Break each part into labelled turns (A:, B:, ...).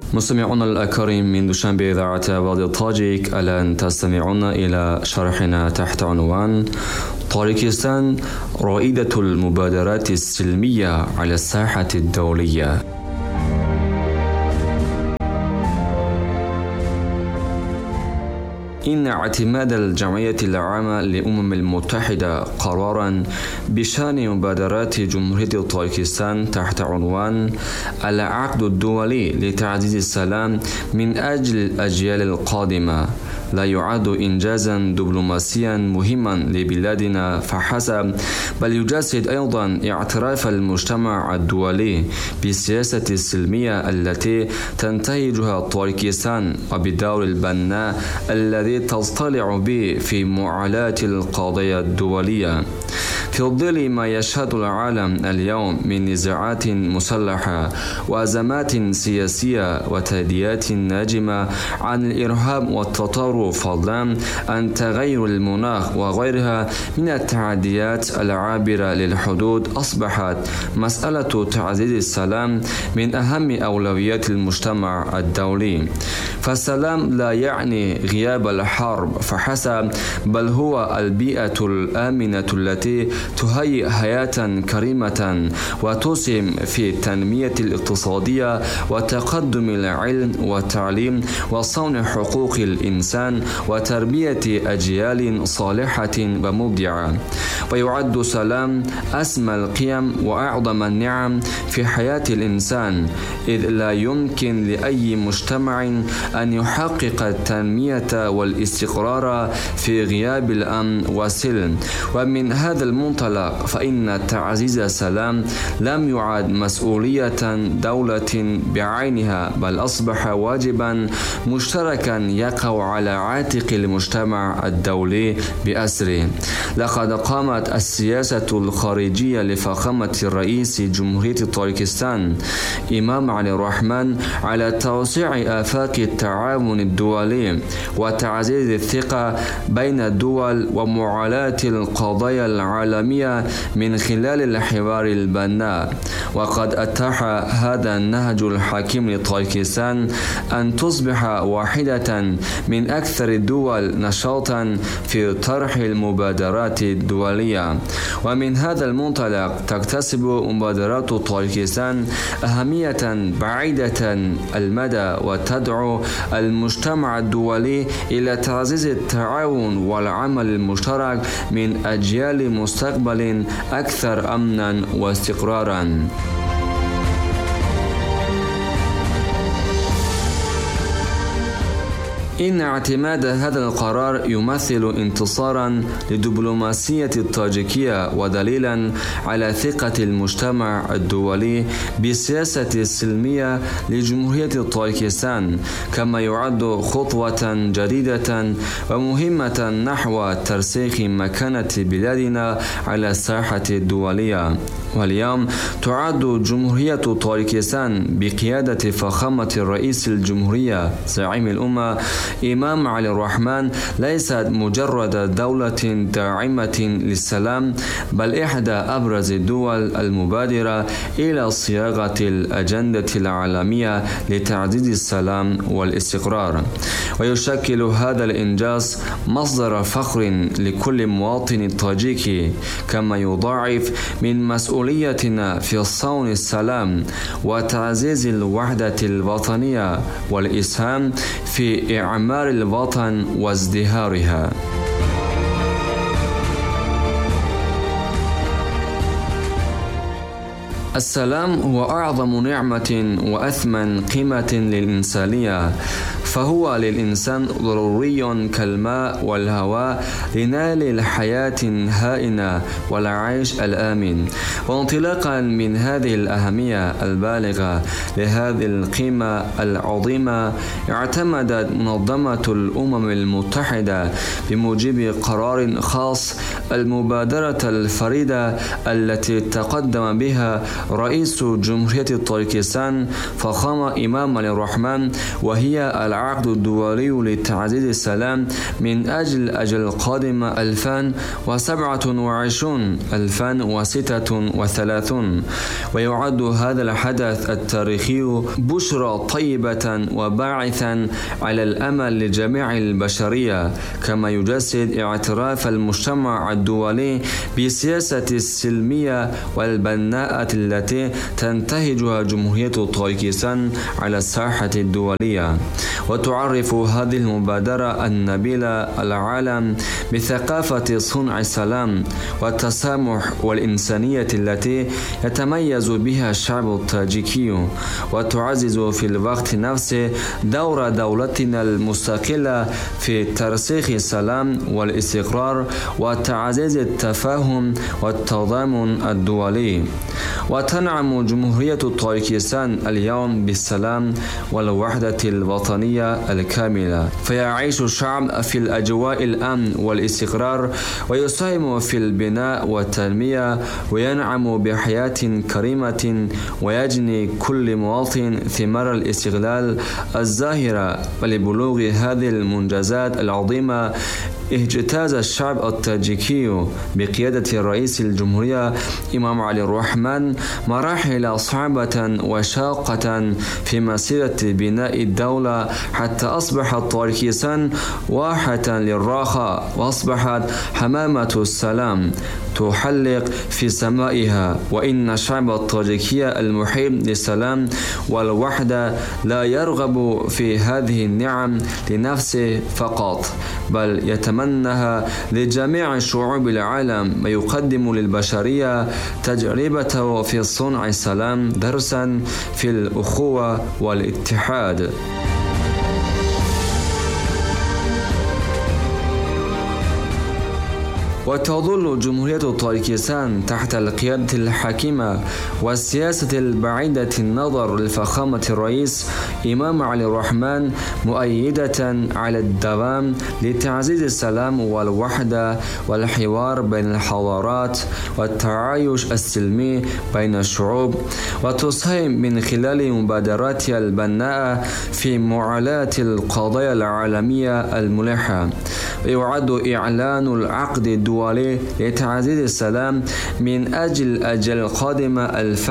A: مستمعون الأكارم من دوشنبه إذاعة وادي الطاجيك، الآن تستمعون إلى شرحنا تحت عنوان طاجيكستان رائدة المبادرات السلمية على الساحة الدولية. إن اعتماد الجمعية العامة للأمم المتحدة قراراً بشأن مبادرات جمهورية طاجيكستان تحت عنوان العقد الدولي لتعزيز السلام من أجل الأجيال القادمة لا يعد إنجازاً دبلوماسياً مهماً لبلادنا فحسب، بل يجسد أيضاً اعتراف المجتمع الدولي بالسياسة السلمية التي تنتهجها طاجيكستان وبالدور البناء الذي تضطلع به في معالجة القضايا الدولية. في ظل ما يشهد العالم اليوم من نزاعات مسلحة وأزمات سياسية وتهديدات ناجمة عن الإرهاب والتطرف، فضلا عن تغير المناخ وغيرها من التحديات العابرة للحدود، أصبحت مسألة تعزيز السلام من أهم أولويات المجتمع الدولي. فالسلام لا يعني غياب الحرب فحسب، بل هو البيئة الآمنة التي تهيئ حياة كريمة وتسهم في التنمية الاقتصادية وتقدم العلم والتعليم وصون حقوق الإنسان وتربية أجيال صالحة ومبدعة. ويعد السلام أسمى القيم وأعظم النعم في حياة الإنسان، إذ لا يمكن لأي مجتمع أن يحقق التنمية والاستقرار في غياب الأمن والسلم. ومن هذا المنطلق فإن تعزيز السلام لم يعد مسؤولية دولة بعينها، بل أصبح واجبا مشتركا يقع على عاتق المجتمع الدولي بأسره. لقد قامت السياسة الخارجية لفخامة الرئيس جمهورية طاجيكستان إمام علي الرحمن على توسيع آفاق التعاون الدولي وتعزيز الثقة بين الدول ومعالجة القضايا العالمية من خلال الحوار البناء. وقد أتاح هذا النهج الحكيم لطاجيكستان أن تصبح واحدة من أكثر الدول نشاطا في طرح المبادرات الدولية. ومن هذا المنطلق تكتسب مبادرات طاجيكستان أهمية بعيدة المدى، وتدعو المجتمع الدولي إلى تعزيز التعاون والعمل المشترك من أجيال مستقبل أكثر أمنا واستقرارا. إن اعتماد هذا القرار يمثل انتصارا للدبلوماسية الطاجيكية ودليلا على ثقة المجتمع الدولي بالسياسة السلمية لجمهورية طاجيكستان، كما يعد خطوة جديدة ومهمة نحو ترسيخ مكانة بلادنا على الساحة الدولية. واليوم تعد جمهورية طاجيكستان بقيادة فخامة الرئيس الجمهورية زعيم الأمة إمام علي الرحمن ليست مجرد دولة داعمة للسلام، بل إحدى أبرز الدول المبادرة إلى صياغة الأجندة العالمية لتعزيز السلام والاستقرار. ويشكل هذا الإنجاز مصدر فخر لكل مواطن طاجيكي، كما يضاعف من مسؤوليتنا في صون السلام وتعزيز الوحدة الوطنية والإسهام في إعمار الوطن وازدهارها. السلام هو أعظم نعمة وأثمن قيمة للإنسانية، فهو للإنسان ضروري كالماء والهواء لنال الحياة الهائنة والعيش الآمن. وانطلاقا من هذه الأهمية البالغة لهذه القيمة العظيمة، اعتمدت منظمة الأمم المتحدة بموجب قرار خاص المبادرة الفريدة التي تقدم بها رئيس جمهورية طاجيكستان فخامة إمام علي الرحمن، وهي العقد الدولي لتعزيز السلام من أجل الأجيال القادمة 2027-2036. ويعد هذا الحدث التاريخي بشرى طيبة وباعثا على الأمل لجميع البشرية، كما يجسد اعتراف المجتمع الدولي بالسياسة السلمية والبناءة التي تنتهجها جمهورية طاجيكستان على الساحة الدولية. وتعرف هذه المبادرة النبيلة العالم بثقافة صنع السلام والتسامح والإنسانية التي يتميز بها الشعب الطاجيكي، وتعزز في الوقت نفسه دور دولتنا المستقلة في ترسيخ السلام والاستقرار وتعزيز التفاهم والتضامن الدولي. وتنعم جمهورية طاجيكستان اليوم بالسلام والوحدة الوطنية الكاملة، فيعيش الشعب في الأجواء الأمن والاستقرار، ويساهم في البناء والتنمية، وينعم بحياة كريمة، ويجني كل مواطن ثمار الاستقلال الزاهرة. ولبلوغ هذه المنجزات العظيمة اجتاز الشعب الطاجيكي بقيادة رئيس الجمهورية إمام علي الرحمن مراحل صعبة وشاقة في مسيرة بناء الدولة، حتى أصبحت طاجيكستان واحة للراحة، وأصبحت حمامة السلام تحلق في سمائها. وإن الشعب الطاجيكي المحب للسلام والوحدة لا يرغب في هذه النعم لنفسه فقط، بل يتمناها لجميع شعوب العالم، ويقدم للبشرية تجربته في صنع السلام درسا في الأخوة والاتحاد. وتظل جمهورية طاجيكستان تحت القيادة الحكيمة والسياسة البعيدة النظر لفخامة الرئيس إمام علي الرحمن مؤيدة على الدوام لتعزيز السلام والوحدة والحوار بين الحضارات والتعايش السلمي بين الشعوب، وتساهم من خلال مبادراتها البناءة في معالجة القضايا العالمية الملحة. يعد إعلان العقد الدولي لتعزيز السلام من أجل الأجيال القادمة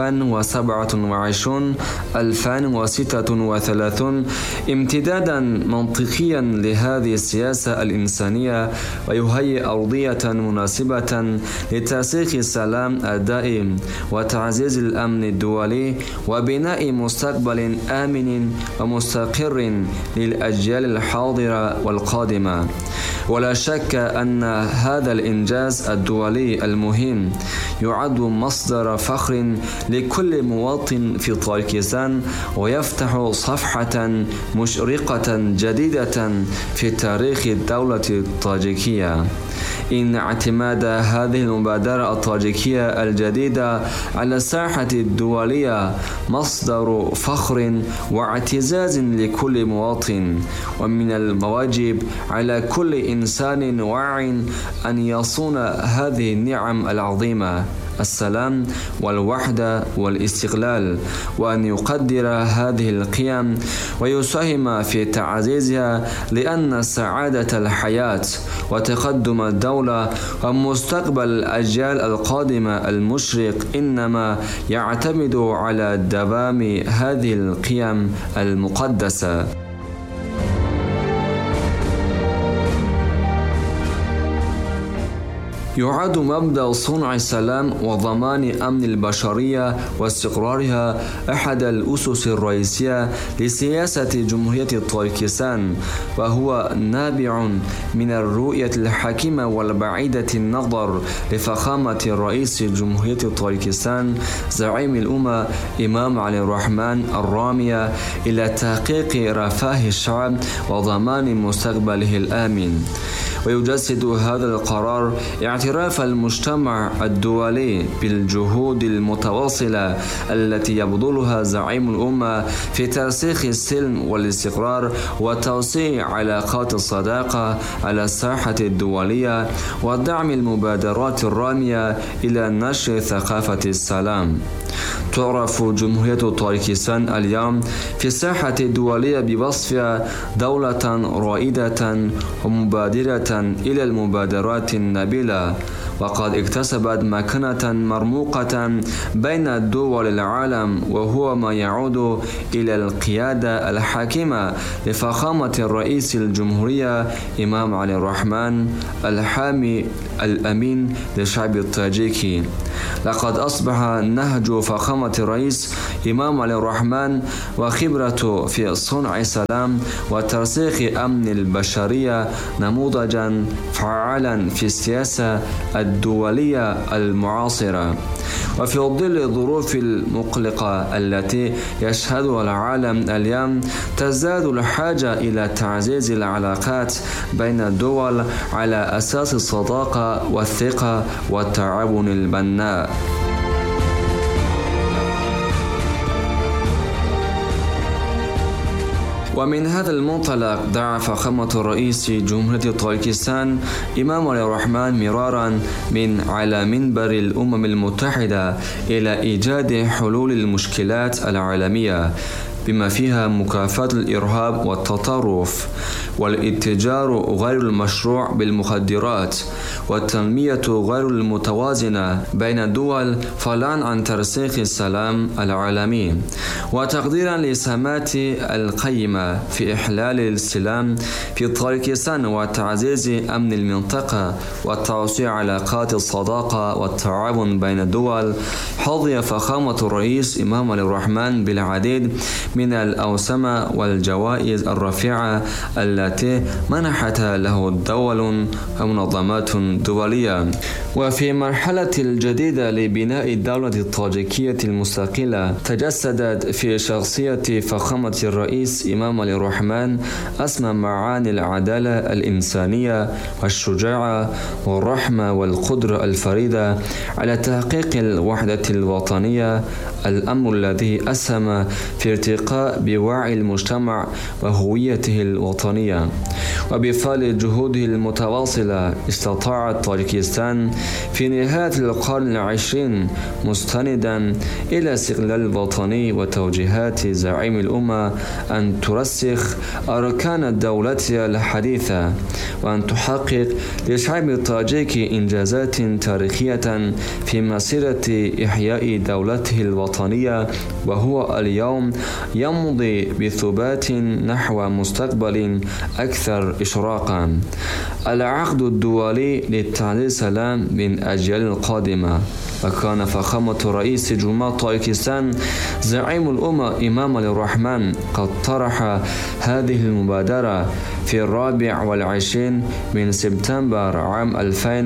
A: 2027-2036 امتدادا منطقيا لهذه السياسة الإنسانية، ويهيئ أرضية مناسبة لترسيخ السلام الدائم وتعزيز الأمن الدولي وبناء مستقبل آمن ومستقر للأجيال الحاضرة والقادمة. ولا شك أن هذا الإنجاز الدولي المهم يعد مصدر فخر لكل مواطن في طاجيكستان، ويفتح صفحة مشرقة جديدة في تاريخ الدولة الطاجيكية. إن اعتماد هذه المبادرة الطاجيكية الجديدة على الساحة الدولية مصدر فخر واعتزاز لكل مواطن، ومن المواجب على كل إنسان واع أن يصون هذه النعم العظيمة، السلام والوحدة والاستقلال، وأن يقدر هذه القيم ويساهم في تعزيزها، لأن سعادة الحياة وتقدم الدولة ومستقبل الأجيال القادمة المشرق إنما يعتمد على دوام هذه القيم المقدسة. يعد مبدأ صنع السلام وضمان أمن البشرية واستقرارها أحد الأسس الرئيسية لسياسة جمهورية طاجيكستان، وهو نابع من الرؤية الحكيمة والبعيدة النظر لفخامة رئيس جمهورية طاجيكستان زعيم الأمة إمام علي الرحمن الرامية إلى تحقيق رفاه الشعب وضمان مستقبله الآمن. ويجسد هذا القرار اعتراف المجتمع الدولي بالجهود المتواصلة التي يبذلها زعيم الأمة في ترسيخ السلم والاستقرار وتوسيع علاقات الصداقة على الساحة الدولية ودعم المبادرات الرامية إلى نشر ثقافة السلام. تعرف جمهورية طاجيكستان اليوم في الساحة الدولية بوصفها دولة رائدة ومبادرة إلى المبادرات النبيلة، وقد اكتسبت مكانة مرموقة بين دول العالم، وهو ما يعود إلى القيادة الحاكمة لفخامة الرئيس الجمهورية إمام علي الرحمن الحامي الأمين للشعب الطاجيكي. لقد أصبح نهج فخامة الرئيس إمام علي الرحمن وخبرته في صنع السلام وترسيخ أمن البشرية نموذجا فعالا في السياسة الدولية المعاصرة. وفي ظل الظروف المقلقة التي يشهدها العالم اليوم، تزداد الحاجة إلى تعزيز العلاقات بين الدول على أساس الصداقة والثقة والتعاون البناء. ومن هذا المنطلق دعا فخامة الرئيس جمهورية طاجيكستان إمام علي الرحمن مرارا من على منبر الأمم المتحدة إلى إيجاد حلول المشكلات العالمية بما فيها مكافحة الإرهاب والتطرف والاتجار غير المشروع بالمخدرات والتنمية غير المتوازنة بين الدول، فضلا عن ترسيخ السلام العالمي وتقديرا لسمات القيمة في إحلال السلام في طاجيكستان وتعزيز أمن المنطقة وتوسيع علاقات الصداقة والتعاون بين الدول. حظي فخامة الرئيس إمام علي الرحمن بالعديد من الأوسمة والجوائز الرفيعة التي منحتها له الدول ومنظمات دولية. وفي مرحلة الجديدة لبناء الدولة الطاجيكية المستقلة، تجسدت في شخصية فخامة الرئيس إمام علي الرحمن أسمى معاني العدالة الإنسانية والشجاعة والرحمة والقدرة الفريدة على تحقيق الوحدة الوطنية، الأمر الذي أسهم في ارتقاء بوعي المجتمع وهويته الوطنية. وبفضل جهوده المتواصلة استطاعت طاجيكستان في نهاية القرن العشرين مستندا إلى استقلال الوطني وتوجيهات زعيم الأمة أن ترسخ أركان دولتها الحديثة وأن تحقق للشعب الطاجيكي إنجازات تاريخية في مسيرة إحياء دولته الوطنية، وهو اليوم يمضي بثبات نحو مستقبل أكثر إشراقا. العقد الدولي لتعزيز السلام من أجيال القادمة. وكان فخامة رئيس جمهورية طاجيكستان زعيم الأمة إمام علي الرحمن قد طرح هذه المبادرة في 24 من سبتمبر عام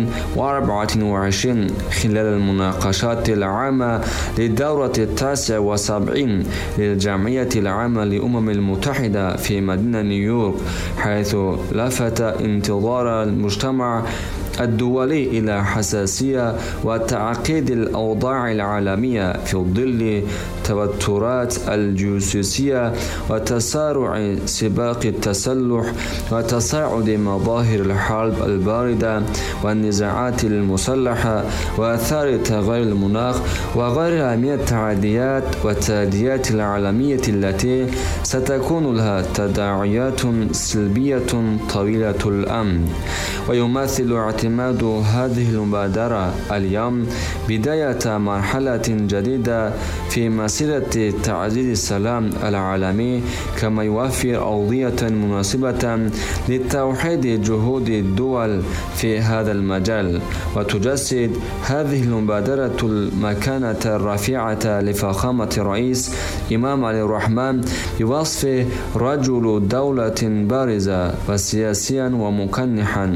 A: 2024 خلال المناقشات العامة للدورة 79 للجمعية العامة للأمم المتحدة في مدينة نيويورك، حيث لفت انتظار المجتمع الدولي إلى حساسية وتعقيد الأوضاع العالمية في ظل توترات الجيوسياسية وتسارع سباق التسلح وتصاعد مظاهر الحرب الباردة والنزاعات المسلحة وآثار تغير المناخ وغيرها من التعديات والتهديدات العالمية التي ستكون لها تداعيات سلبية طويلة الأمد. ويمثل اعتماد هذه المبادرة اليوم بداية مرحلة جديدة في مسيرة تعزيز السلام العالمي، كما يوفر أوضية مناسبة لتوحيد جهود الدول في هذا المجال. وتجسد هذه المبادرة المكانة الرفيعة لفخامة الرئيس إمام علي الرحمن بوصفه رجل دولة بارزة وسياسيا ومكنحا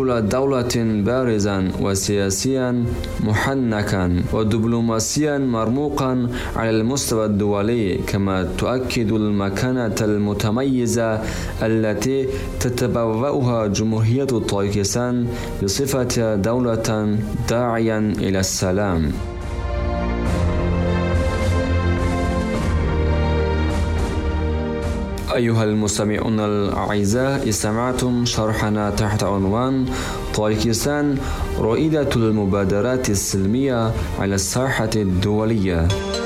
A: محنكا ودبلوماسيا مرموقا مرموقا على المستوى الدولي، كما تؤكد المكانة المتميزة التي تتبوأها جمهورية طاجيكستان بصفة دولة داعيا إلى السلام. أيها المستمعون الأعزاء، استمعتم شرحنا تحت عنوان طاجيكستان رائدة المبادرات السلمية على الساحة الدولية.